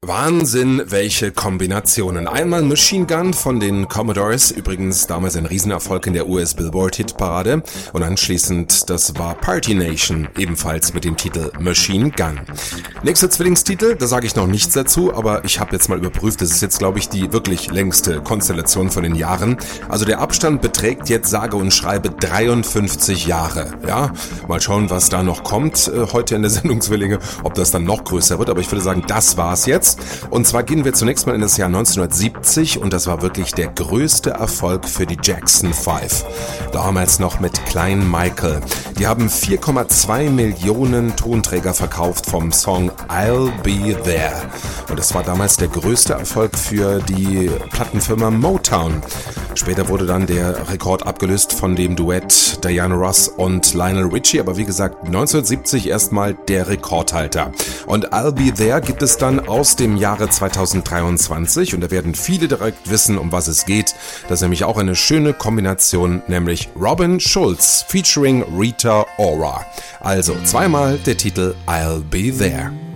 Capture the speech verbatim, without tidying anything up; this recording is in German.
Wahnsinn, welche Kombinationen. Einmal Machine Gun von den Commodores, übrigens damals ein Riesenerfolg in der U S Billboard Hitparade, und anschließend, das war Party Nation, ebenfalls mit dem Titel Machine Gun. Nächster Zwillingstitel, da sage ich noch nichts dazu, aber ich habe jetzt mal überprüft, das ist jetzt, glaube ich, die wirklich längste Konstellation von den Jahren. Also der Abstand beträgt jetzt sage und schreibe dreiundfünfzig Jahre. Ja, mal schauen, was da noch kommt äh, heute in der Sendung Zwillinge, ob das dann noch größer wird, aber ich würde sagen, das war's jetzt. Und zwar gehen wir zunächst mal in das Jahr neunzehnhundertsiebzig und das war wirklich der größte Erfolg für die Jackson Five. Damals noch mit Klein Michael. Die haben vier Komma zwei Millionen Tonträger verkauft vom Song I'll Be There. Und das war damals der größte Erfolg für die Plattenfirma Motown. Später wurde dann der Rekord abgelöst von dem Duett Diana Ross und Lionel Richie, aber wie gesagt, neunzehnhundertsiebzig erstmal der Rekordhalter. Und I'll Be There gibt es dann aus dem Jahre zweitausenddreiundzwanzig und da werden viele direkt wissen, um was es geht. Das ist nämlich auch eine schöne Kombination, nämlich Robin Schulz featuring Rita Ora. Also zweimal der Titel I'll Be There.